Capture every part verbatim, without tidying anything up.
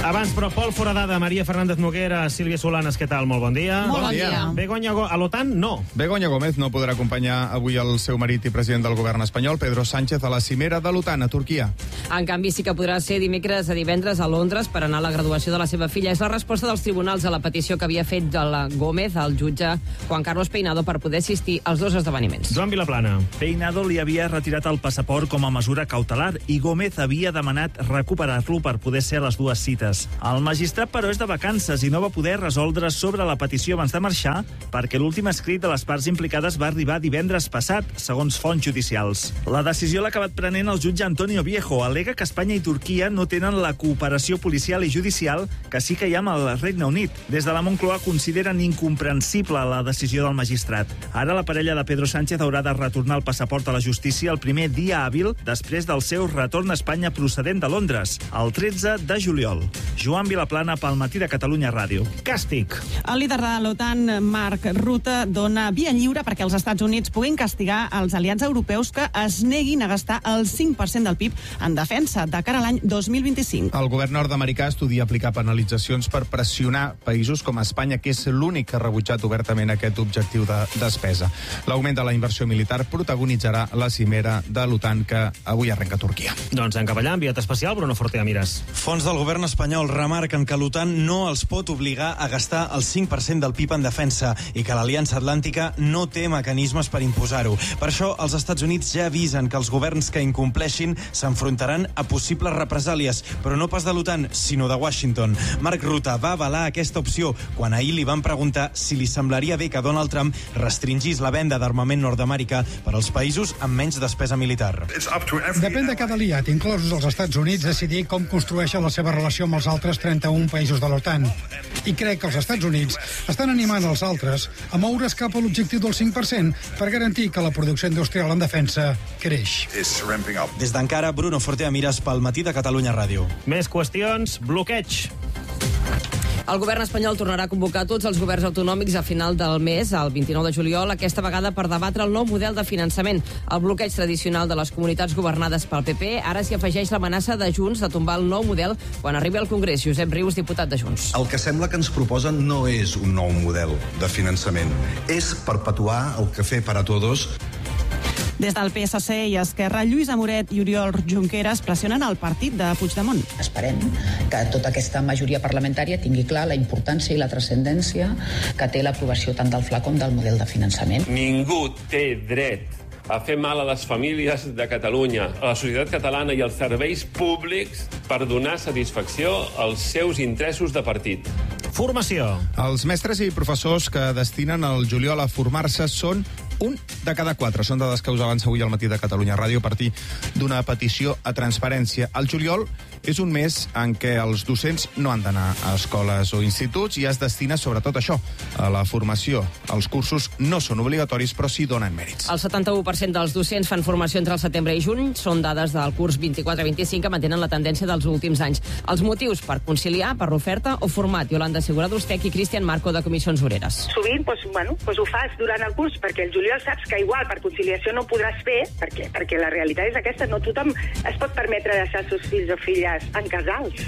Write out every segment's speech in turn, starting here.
Abans, però, Pol Foradada, Maria Fernández Noguera, Sílvia Solanes, què tal? Molt bon dia. Molt bon dia. Begoña Gómez, a l'OTAN, no. Begoña Gómez no podrà acompanyar avui el seu marit i president del govern espanyol, Pedro Sánchez, a la cimera de l'OTAN a Turquia. En canvi, sí que podrà ser dimecres a divendres a Londres per anar a la graduació de la seva filla. És la resposta dels tribunals a la petició que havia fet de la Gómez al jutge Juan Carlos Peinado per poder assistir als dos esdeveniments. Joan Vilaplana. Peinado li havia retirat el passaport com a mesura cautelar i Gómez havia demanat recuperar-lo per poder ser a les dues cites. El magistrat, però, és de vacances i no va poder resoldre sobre la petició abans de marxar perquè l'últim escrit de les parts implicades va arribar divendres passat, segons fonts judicials. La decisió l'ha acabat prenent el jutge Antonio Viejo. Al·lega que Espanya i Turquia no tenen la cooperació policial i judicial que sí que hi ha amb el Regne Unit. Des de la Moncloa consideren incomprensible la decisió del magistrat. Ara la parella de Pedro Sánchez haurà de retornar el passaport a la justícia el primer dia hàbil després del seu retorn a Espanya procedent de Londres, el tretze de juliol. Joan Vilaplana, pel Matí de Catalunya Ràdio. Càstig. El líder de l'OTAN, Mark Rutte, dona via lliure perquè els Estats Units puguin castigar els aliats europeus que es neguin a gastar el cinc per cent del P I B en defensa de cara a l'any dos mil vint-i-cinc. El govern nord-americà estudia aplicar penalitzacions per pressionar països com Espanya, que és l'únic que ha rebutjat obertament aquest objectiu de despesa. L'augment de la inversió militar protagonitzarà la cimera de l'OTAN que avui arrenca a Turquia. Doncs en cap allà, enviat especial, Bruno Fortea Mires. Fons del govern espanyol remarquen que l'OTAN no els pot obligar a gastar el cinc per cent del P I B en defensa i que l'Aliança Atlàntica no té mecanismes per imposar-ho. Per això, els Estats Units ja avisen que els governs que incompleixin s'enfrontaran a possibles represàlies, però no pas de l'OTAN, sinó de Washington. Mark Rutte va avalar aquesta opció quan ahir li van preguntar si li semblaria bé que Donald Trump restringís la venda d'armament nord-americà per als països amb menys despesa militar. Depèn de cada aliat, inclosos els Estats Units, decidir com construeixen la seva relació amb els altres trenta-un països de l'OTAN. I crec que els Estats Units estan animant els altres a moure's cap a l'objectiu del cinc per cent per garantir que la producció industrial en defensa creix. Des d'encara, Bruno Fortea Mires, pel Matí de Catalunya Ràdio. Més qüestions. Bloqueig. El govern espanyol tornarà a convocar tots els governs autonòmics a final del mes, el vint-i-nou de juliol, aquesta vegada per debatre el nou model de finançament. El bloqueig tradicional de les comunitats governades pel P P ara s'hi afegeix l'amenaça de Junts de tombar el nou model quan arribi al Congrés. Josep Rius, diputat de Junts. El que sembla que ens proposen no és un nou model de finançament, és perpetuar el café para todos. Des del P S C i Esquerra, Lluís Amoret i Oriol Junqueras pressionen el partit de Puigdemont. Esperem que tota aquesta majoria parlamentària tingui clar la importància i la transcendència que té l'aprovació tant del Fla com del model de finançament. Ningú té dret a fer mal a les famílies de Catalunya, a la societat catalana i als serveis públics per donar satisfacció als seus interessos de partit. Formació. Els mestres i professors que destinen el juliol a formar-se són un de cada quatre. Són dades que us avança avui al Matí de Catalunya Ràdio a partir d'una petició a Transparència. El juliol és un mes en què els docents no han d'anar a escoles o instituts i es destina sobretot això, a la formació. Els cursos no són obligatoris, però sí donen mèrits. El setanta-u per cent dels docents fan formació entre el setembre i juny. Són dades del curs vint-i-quatre vint-i-cinc que mantenen la tendència dels últims anys. Els motius per conciliar, per l'oferta o format. Yolanda Segura d'Ustec i Cristian Marco de Comissions Obreres. Sovint doncs, bueno, doncs ho fas durant el curs perquè el juliol saps que igual per conciliació no ho podràs fer, perquè, perquè la realitat és aquesta, no tothom es pot permetre deixar els seus fills o filles en casals.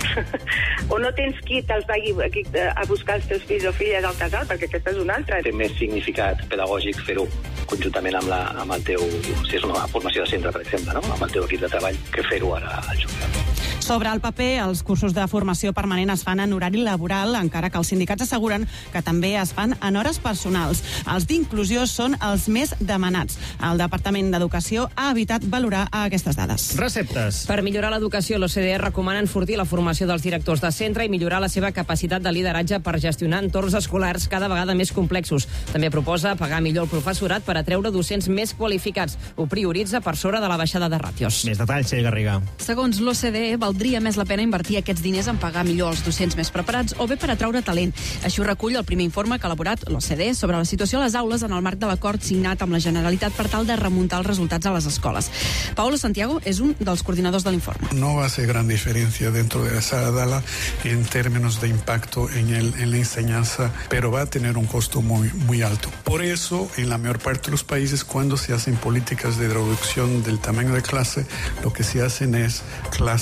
O no tens qui te'ls vagi a buscar els teus fills o filles al casal, perquè aquesta és una altra. Té més significat pedagògic fer-ho conjuntament amb, la, amb el teu, si és una formació de centre, per exemple, no? Amb el teu equip de treball, que fer-ho ara al juliol. Sobre el paper, els cursos de formació permanent es fan en horari laboral, encara que els sindicats asseguren que també es fan en hores personals. Els d'inclusió són els més demanats. El Departament d'Educació ha evitat valorar aquestes dades. Receptes. Per millorar l'educació, l'O C D E recomana enfortir la formació dels directors de centre i millorar la seva capacitat de lideratge per gestionar entorns escolars cada vegada més complexos. També proposa pagar millor el professorat per atreure docents més qualificats. Ho prioritza per sobre de la baixada de ràtios. Més detalls, Txell Garriga. Segons l'O C D E, valdria més la pena invertir aquests diners en pagar millor els docents més preparats o bé per atraure talent. Això recull el primer informe que ha elaborat l'O C D E sobre la situació a les aules en el marc de l'acord signat amb la Generalitat per tal de remuntar els resultats a les escoles. Paulo Santiago és un dels coordinadors de l'informe. No va a ser gran diferencia dentro de la sala de aula en términos de impacto en, el, en la enseñanza, pero va a tener un costo muy, muy alto. Por eso, en la mayor parte de los países, cuando se hacen políticas de reducción del tamaño de clase, lo que se hacen es clases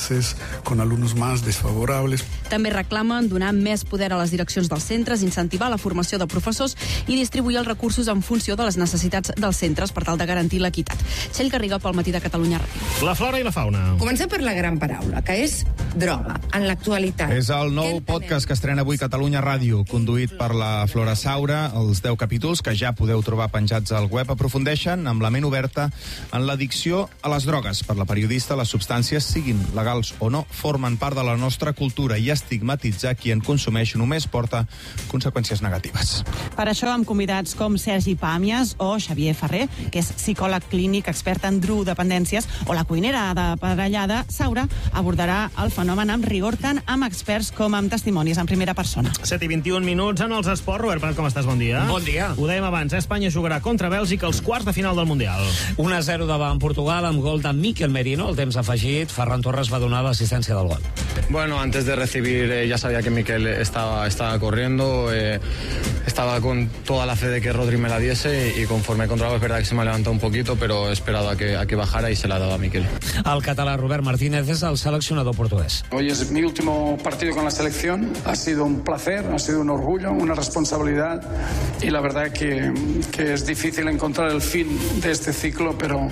con alumnos más desfavorables. També reclamen donar més poder a les direccions dels centres, incentivar la formació de professors i distribuir els recursos en funció de les necessitats dels centres per tal de garantir l'equitat. Txell Garriga pel Matí de Catalunya Ràdio. La flora i la fauna. Comencem per la gran paraula, que és droga, en l'actualitat. És el nou podcast que estrena avui Catalunya Ràdio, conduït per la Flora Saura. Els deu capítols, que ja podeu trobar penjats al web, aprofundeixen amb la ment oberta en l'addicció a les drogues. Per la periodista, les substàncies, siguin legals o no, formen part de la nostra cultura i estigmatitzar qui en consumeix només porta conseqüències negatives. Per això, amb convidats com Sergi Pàmies o Xavier Ferrer, que és psicòleg clínic, expert en drogodependències, o la cuinera de Parellada, Saura, abordarà el fenomen amb rigor tant amb experts com amb testimonis en primera persona. set i vint-i-un minuts en els esports. Robert Prat, com estàs? Bon dia. Bon dia. Ho dèiem abans, Espanya jugarà contra Bèlgica als quarts de final del Mundial. un a zero davant Portugal amb gol de Mikel Merino. Al temps afegit, Ferran Torres va donar l'assistència del gol. Bueno, antes de recibir eh, ya sabía que Mikel estaba, estaba corriendo, eh, estaba con toda la fe de que Rodri me la diese y conforme he controlado es verdad que se me ha levantado un poquito, pero he esperado a que, a que bajara y se la ha dado a Mikel. El català Robert Martínez és el seleccionador portuguès. Hoy es mi último partido con la selección, ha sido un placer, ha sido un orgullo, una responsabilidad y la verdad que, que es difícil encontrar el fin de este ciclo, pero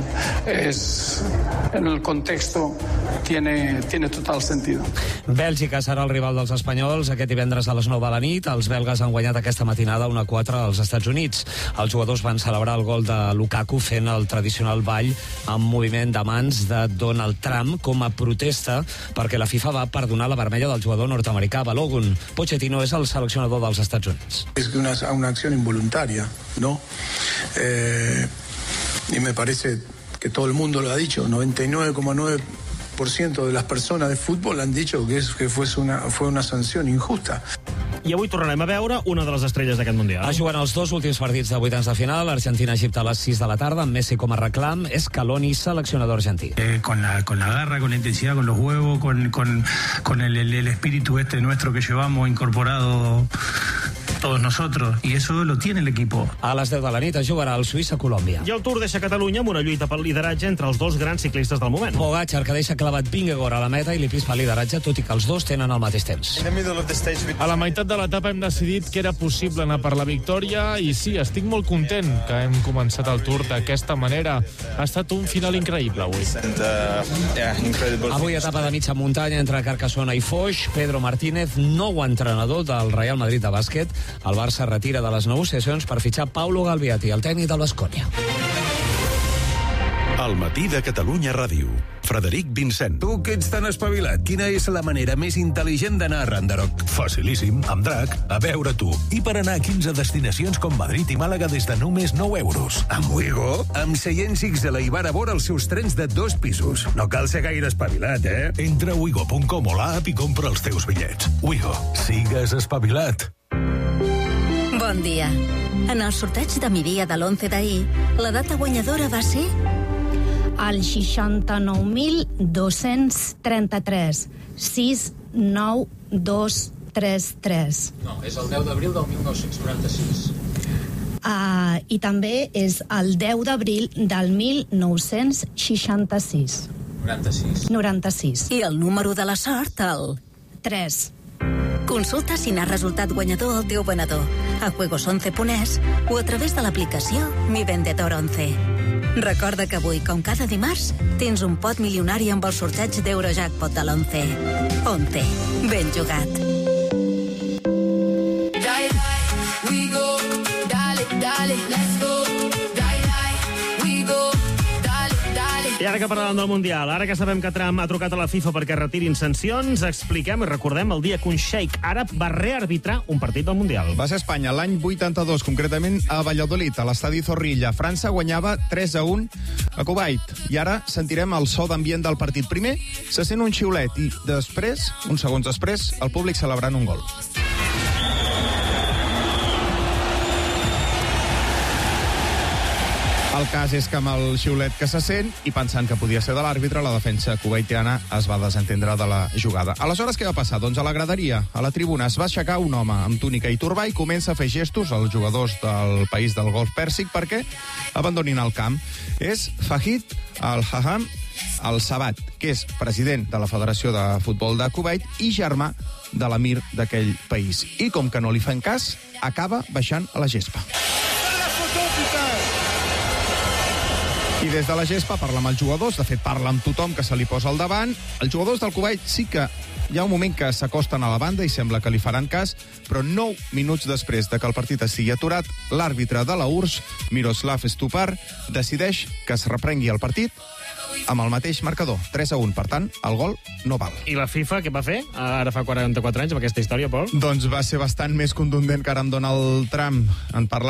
es, en el contexto tiene, tiene total sentido. Bèlgica serà el rival dels espanyols aquest divendres a les nou de la nit. Els belgues han guanyat aquesta matinada un a quatre als Estats Units. Els jugadors van celebrar el gol de Lukaku fent el tradicional ball amb moviment de mans de Donald Trump com a protesta perquè la FIFA va perdonar la vermella del jugador nord-americà Balogun. Pochettino és el seleccionador dels Estats Units. Es una, una acción involuntaria, ¿no? Eh, y me parece que todo el mundo lo ha dicho, noventa y nueve coma nueve por ciento de las personas de fútbol han dicho que, es, que fue, una, fue una sanción injusta. I avui tornarem a veure una de les estrelles d'aquest Mundial. Es juguen els dos últims partits de vuitens de final. Argentina-Egipte a les sis de la tarda, amb Messi com a reclam. Scaloni, seleccionador argentí. Eh, con, la, con la garra, con la intensidad, con los huevos, con, con, con el, el, el espíritu este nuestro que llevamos incorporado todos nosotros, y eso lo tiene el equipo. A les deu de la nit es jugarà el Suïssa-Colòmbia. I el Tour deixa Catalunya amb una lluita pel lideratge entre els dos grans ciclistes del moment. Pogacar, que deixa clavat Vingegaard a la meta i li pispa el lideratge, tot i que els dos tenen el mateix temps. A la meitat de l'etapa hem decidit que era possible anar per la victòria i sí, estic molt content que hem començat el Tour d'aquesta manera. Ha estat un final increïble avui. Avui etapa de mitja muntanya entre Carcassona i Foix. Pedro Martínez, nou entrenador del Real Madrid de bàsquet. El Barça retira de les negociacions per fitxar Paulo Galviati, el tècnic del Baskonia. Al Matí de Catalunya Ràdio. Frederic Vincent. Tu que ets tan espavilat, quina és la manera més intel·ligent d'anar a Randaroc? Facilíssim, amb Drac, a veure tu. I per anar a quinze destinacions com Madrid i Màlaga des de només nou euros. Amb Wigo? Amb seients X de la Ibar a vora els seus trens de dos pisos. No cal ser gaire espavilat, eh? Entra a wigo punt com o l'app i compra els teus bitllets. Wigo, sigues espavilat. Bon dia. En el sorteig de mi dia de l'onze d'ahir, la data guanyadora va ser el seixanta-nou mil dos-cents trenta-tres, sis nou dos tres tres. No, és el deu d'abril del mil nou-cents noranta-sis. Uh, I també és el deu d'abril del mil nou-cents seixanta-sis. noranta-sis. noranta-sis. I el número de la sort, el tres. Consulta si n'ha resultat guanyador el teu venedor a juegos once punt es o a través de l'aplicació Mi Vendedor once. Recorda que avui, com cada dimarts, tens un pot milionari amb el sorteig d'Eurojackpot de l'once. once. Ben jugat. Dale, we go. Dale, dale, let's go. Dale, we go. Dale, dale. I ara que parlàvem del Mundial, ara que sabem que Trump ha trucat a la FIFA perquè retirin sancions, expliquem i recordem el dia que un xeic àrab va rearbitrar un partit del Mundial. Va ser Espanya l'any vuitanta-dos, concretament a Valladolid, a l'estadi Zorrilla. França guanyava tres a un a Kuwait. I ara sentirem el so d'ambient del partit. Primer se sent un xiulet i després, uns segons després, el públic celebrant un gol. El cas és que amb el xiulet que se sent i pensant que podia ser de l'àrbitre, la defensa kuwaitiana es va desentendre de la jugada. Aleshores, què va passar? Doncs a la graderia, a la tribuna, es va aixecar un home amb túnica i turbà i comença a fer gestos als jugadors del país del Golf Pèrsic perquè abandonin el camp. És Fahid Al-Haham, al Sabat, que és president de la Federació de Futbol de Kuwait i germà de l'emir d'aquell país. I com que no li fan cas, acaba baixant a la gespa. I des de la gespa parla amb els jugadors, de fet parla amb tothom que se li posa al davant. Els jugadors del Kuwait sí que hi ha un moment que s'acosten a la banda i sembla que li faran cas, però nou minuts després de que el partit estigui aturat, l'àrbitre de la U R S S, Miroslav Stupar, decideix que es reprengui el partit amb el mateix marcador, tres a un. Per tant, el gol no val. I la FIFA què va fer ara fa quaranta-quatre anys amb aquesta història, Pol? Doncs va ser bastant més contundent que ara amb Donald Trump. En parlar